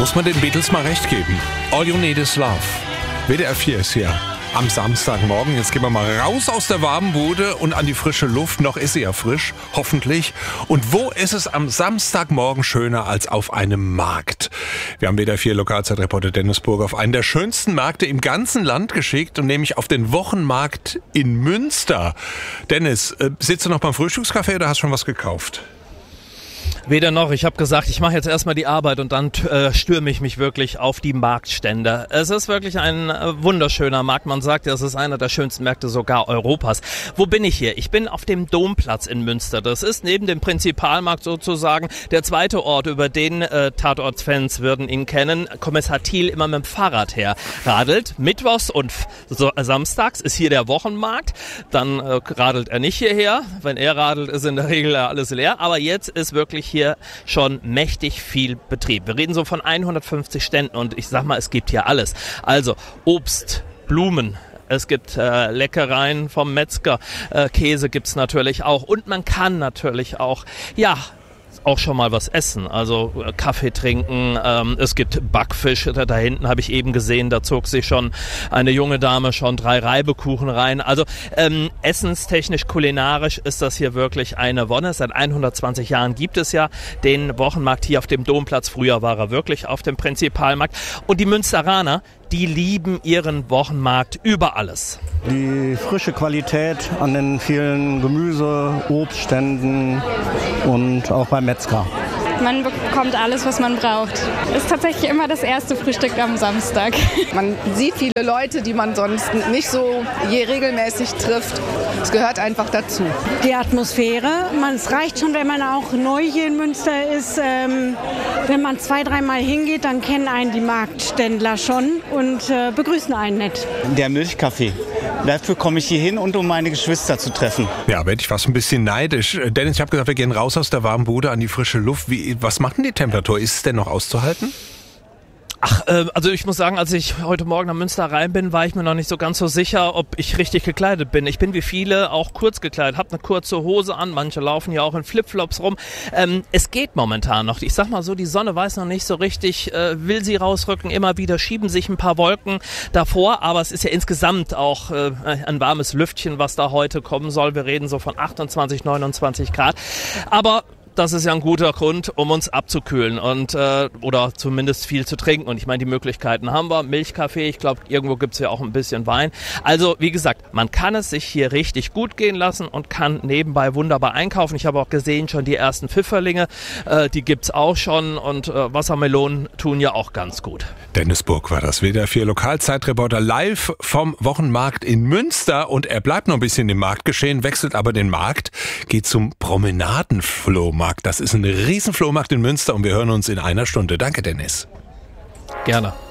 Muss man den Beatles mal recht geben. All You Need Is Love. WDR 4 ist hier am Samstagmorgen. Jetzt gehen wir mal raus aus der warmen Bude und an die frische Luft. Noch ist sie ja frisch, hoffentlich. Und wo ist es am Samstagmorgen schöner als auf einem Markt? Wir haben WDR 4 Lokalzeitreporter Dennis Burg auf einen der schönsten Märkte im ganzen Land geschickt und nämlich auf den Wochenmarkt in Münster. Dennis, sitzt du noch beim Frühstückscafé oder hast schon was gekauft? Weder noch. Ich habe gesagt, ich mache jetzt erstmal die Arbeit und dann stürme ich mich wirklich auf die Marktstände. Es ist wirklich ein wunderschöner Markt. Man sagt ja, es ist einer der schönsten Märkte sogar Europas. Wo bin ich hier? Ich bin auf dem Domplatz in Münster. Das ist neben dem Prinzipalmarkt sozusagen der zweite Ort, über den Tatortsfans würden ihn kennen. Kommissar Thiel immer mit dem Fahrrad her radelt. Mittwochs und samstags ist hier der Wochenmarkt. Dann radelt er nicht hierher. Wenn er radelt, ist in der Regel alles leer. Aber jetzt ist wirklich hier schon mächtig viel Betrieb. Wir reden so von 150 Ständen und ich sag mal, es gibt hier alles. Also Obst, Blumen, es gibt Leckereien vom Metzger, Käse gibt's natürlich auch und man kann natürlich auch, auch schon mal was essen, also Kaffee trinken, es gibt Backfisch, da hinten habe ich eben gesehen, da zog sich schon eine junge Dame schon 3 Reibekuchen rein, also essenstechnisch, kulinarisch ist das hier wirklich eine Wonne. Seit 120 Jahren gibt es ja den Wochenmarkt hier auf dem Domplatz, früher war er wirklich auf dem Prinzipalmarkt und die Münsteraner, die lieben ihren Wochenmarkt über alles. Die frische Qualität an den vielen Gemüse, Obstständen und auch beim Metzger. Man bekommt alles, was man braucht. Ist tatsächlich immer das erste Frühstück am Samstag. Man sieht viele Leute, die man sonst nicht so regelmäßig trifft. Es gehört einfach dazu. Die Atmosphäre, es reicht schon, wenn man auch neu hier in Münster ist. Wenn man 2-3 Mal hingeht, dann kennen einen die Marktständler schon und begrüßen einen nett. Der Milchkaffee. Dafür komme ich hier hin und um meine Geschwister zu treffen. Ja, werde ich fast ein bisschen neidisch. Dennis, ich habe gesagt, wir gehen raus aus der warmen Bude an die frische Luft. Was macht denn die Temperatur? Ist es denn noch auszuhalten? Also ich muss sagen, als ich heute Morgen nach Münster rein bin, war ich mir noch nicht so ganz so sicher, ob ich richtig gekleidet bin. Ich bin wie viele auch kurz gekleidet, habe eine kurze Hose an, manche laufen ja auch in Flipflops rum. Es geht momentan noch. Ich sag mal so, die Sonne weiß noch nicht so richtig, will sie rausrücken. Immer wieder schieben sich ein paar Wolken davor, aber es ist ja insgesamt auch ein warmes Lüftchen, was da heute kommen soll. Wir reden so von 28, 29 Grad. Aber das ist ja ein guter Grund, um uns abzukühlen und oder zumindest viel zu trinken. Und ich meine, die Möglichkeiten haben wir. Milchkaffee, ich glaube, irgendwo gibt's ja auch ein bisschen Wein. Also, wie gesagt, man kann es sich hier richtig gut gehen lassen und kann nebenbei wunderbar einkaufen. Ich habe auch gesehen, schon die ersten Pfifferlinge, die gibt's auch schon. Und Wassermelonen tun ja auch ganz gut. Dennis Burg war das, WDR 4 Lokalzeitreporter live vom Wochenmarkt in Münster. Und er bleibt noch ein bisschen im Marktgeschehen, wechselt aber den Markt, geht zum Promenadenflohmarkt. Das ist ein Riesenflohmarkt in Münster und wir hören uns in einer Stunde. Danke, Dennis. Gerne.